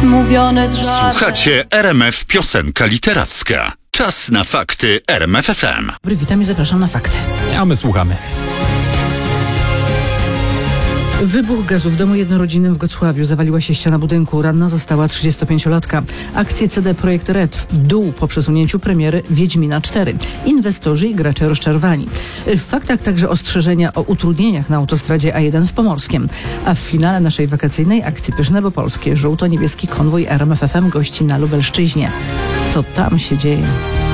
mówione z żartem. Słuchacie RMF Piosenka Literacka. Czas na fakty RMF FM. Dobry, witam i zapraszam na fakty. A my słuchamy. Wybuch gazu w domu jednorodzinnym w Gocławiu. Zawaliła się ściana budynku. Ranna została 35-latka. Akcje CD Projekt Red w dół po przesunięciu premiery Wiedźmina 4. Inwestorzy i gracze rozczarowani. W faktach także ostrzeżenia o utrudnieniach na autostradzie A1 w Pomorskiem. A w finale naszej wakacyjnej akcji Pyszne, bo polskie żółto-niebieski konwój RMF FM gości na Lubelszczyźnie. Co tam się dzieje?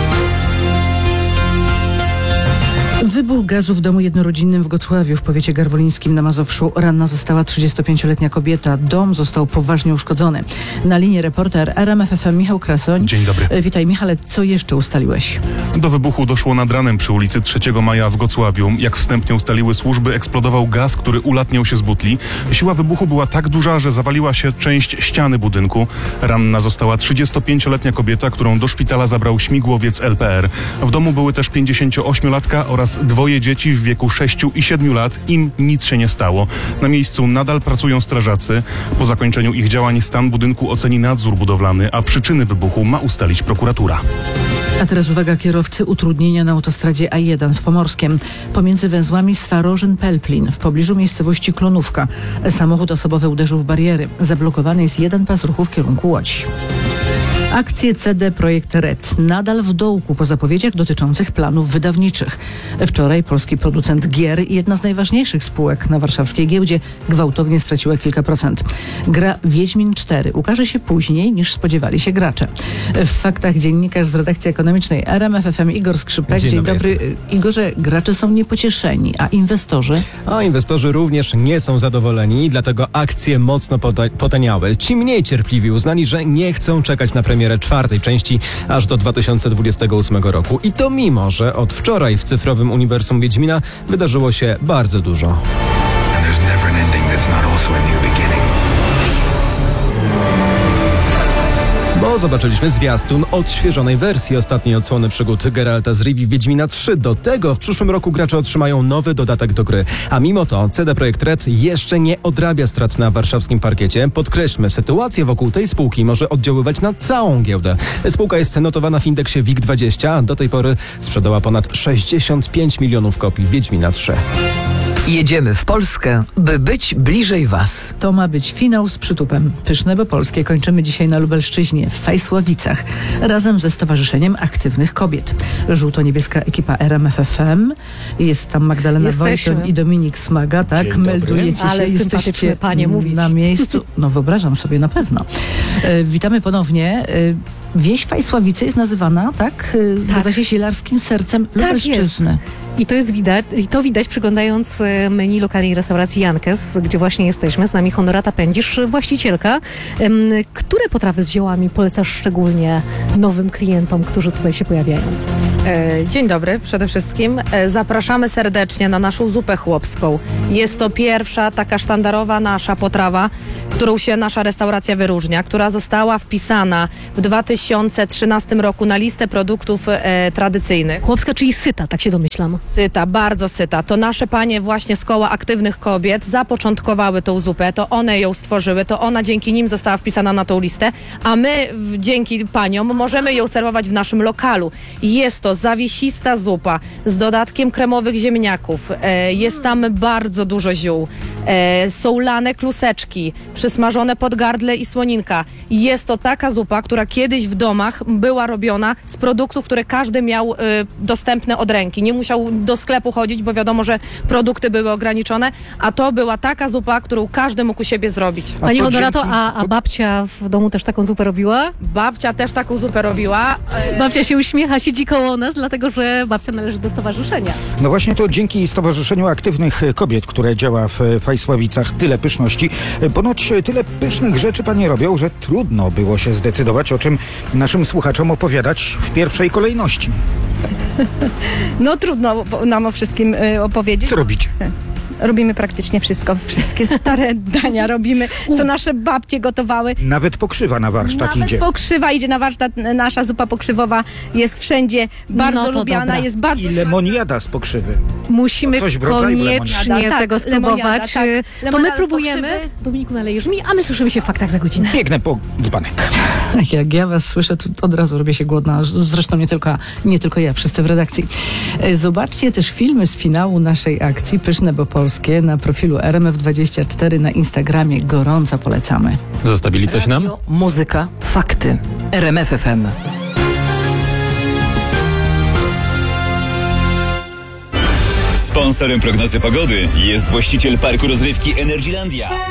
Wybuch gazu w domu jednorodzinnym w Gocławiu w powiecie garwolińskim na Mazowszu. Ranna została 35-letnia kobieta. Dom został poważnie uszkodzony. Na linii reporter RMF FM Michał Krasoń. Dzień dobry. Witaj Michale, co jeszcze ustaliłeś? Do wybuchu doszło nad ranem przy ulicy 3 Maja w Gocławiu. Jak wstępnie ustaliły służby, eksplodował gaz, który ulatniał się z butli. Siła wybuchu była tak duża, że zawaliła się część ściany budynku. Ranna została 35-letnia kobieta, którą do szpitala zabrał śmigłowiec LPR. W domu były też 58-latka oraz 2 dzieci w wieku 6 i 7 lat. Im nic się nie stało. Na miejscu nadal pracują strażacy. Po zakończeniu ich działań stan budynku oceni nadzór budowlany, a przyczyny wybuchu ma ustalić prokuratura. A teraz uwaga kierowcy, utrudnienia na autostradzie A1 w Pomorskiem. Pomiędzy węzłami Swarożyn-Pelplin w pobliżu miejscowości Klonówka. Samochód osobowy uderzył w bariery. Zablokowany jest jeden pas ruchu w kierunku Łodzi. Akcje CD Projekt Red nadal w dołku po zapowiedziach dotyczących planów wydawniczych. Wczoraj polski producent gier i jedna z najważniejszych spółek na warszawskiej giełdzie gwałtownie straciła kilka procent. Gra Wiedźmin 4 ukaże się później niż spodziewali się gracze. W faktach dziennikarz z redakcji ekonomicznej RMF FM Igor Skrzypek. Dzień dobry. Igorze, gracze są niepocieszeni, a inwestorzy? A inwestorzy również nie są zadowoleni, dlatego akcje mocno potaniały. Ci mniej cierpliwi uznali, że nie chcą czekać na premierę 4. części aż do 2028 roku. I to mimo, że od wczoraj w cyfrowym uniwersum Wiedźmina wydarzyło się bardzo dużo. Bo zobaczyliśmy zwiastun odświeżonej wersji ostatniej odsłony przygód Geralta z Rivii Wiedźmina 3. Do tego w przyszłym roku gracze otrzymają nowy dodatek do gry. A mimo to CD Projekt Red jeszcze nie odrabia strat na warszawskim parkiecie. Podkreślmy, sytuacja wokół tej spółki może oddziaływać na całą giełdę. Spółka jest notowana w indeksie WIG20, a do tej pory sprzedała ponad 65 milionów kopii Wiedźmina 3. Jedziemy w Polskę, by być bliżej Was. To ma być finał z przytupem. Pyszne, bo polskie kończymy dzisiaj na Lubelszczyźnie, w Fajsławicach, razem ze Stowarzyszeniem Aktywnych Kobiet. Żółto-niebieska ekipa RMF FM. Jest tam Magdalena Wojcion i Dominik Smaga, tak? Meldujecie się, jesteście panie mówić na miejscu. No wyobrażam sobie na pewno. Witamy ponownie. Wieś Fajsławice jest nazywana, tak? Zgadza się, sielarskim sercem Lubelszczyzny. Jest. I to widać przyglądając menu lokalnej restauracji Jankes, gdzie właśnie jesteśmy. Z nami Honorata Pędzisz, właścicielka. Które potrawy z ziołami polecasz szczególnie nowym klientom, którzy tutaj się pojawiają? Dzień dobry przede wszystkim. Zapraszamy serdecznie na naszą zupę chłopską. Jest to pierwsza taka sztandarowa nasza potrawa, którą się nasza restauracja wyróżnia, która została wpisana w 2013 roku na listę produktów tradycyjnych. Chłopska, czyli syta, tak się domyślam. Syta, bardzo syta. To nasze panie właśnie z Koła Aktywnych Kobiet zapoczątkowały tą zupę, to one ją stworzyły, to ona dzięki nim została wpisana na tą listę, a my dzięki paniom możemy ją serwować w naszym lokalu. Jest to zawiesista zupa z dodatkiem kremowych ziemniaków. Jest tam bardzo dużo ziół. Są lane kluseczki, przysmażone podgardle i słoninka. Jest to taka zupa, która kiedyś w domach była robiona z produktów, które każdy miał dostępne od ręki. Nie musiał do sklepu chodzić, bo wiadomo, że produkty były ograniczone, a to była taka zupa, którą każdy mógł u siebie zrobić. Pani Honorato, a babcia w domu też taką zupę robiła? Babcia też taką zupę robiła. Babcia się uśmiecha, siedzi koło nas, dlatego że babcia należy do stowarzyszenia. No właśnie to dzięki Stowarzyszeniu Aktywnych Kobiet, które działa w Fajsławicach, tyle pyszności. Ponoć tyle pysznych rzeczy panie robią, że trudno było się zdecydować, o czym naszym słuchaczom opowiadać w pierwszej kolejności. No trudno nam o wszystkim opowiedzieć. Co robicie? robimy praktycznie wszystko. Wszystkie stare dania robimy, co nasze babcie gotowały. Nawet pokrzywa na warsztat Nawet idzie. pokrzywa idzie na warsztat, nasza zupa pokrzywowa jest wszędzie bardzo No to lubiana, dobra. jest bardzo I smaczna. lemoniada z pokrzywy. Musimy Coś w rodzaju koniecznie lemoniada. tego Tak, lemoniada, spróbować. tak. To my Lemoniada z próbujemy. pokrzywy. Dominiku, nalejesz mi, a my słyszymy się w faktach za godzinę. Biegnę po dzbanek. Jak ja was słyszę, to od razu robię się głodna. Zresztą nie tylko ja, wszyscy w redakcji. Zobaczcie też filmy z finału naszej akcji Pyszne, bo polskie na profilu RMF24 na Instagramie. Gorąco polecamy. Zostawili coś nam? Radio, muzyka, fakty. RMF FM. Sponsorem prognozy pogody jest właściciel parku rozrywki Energylandia.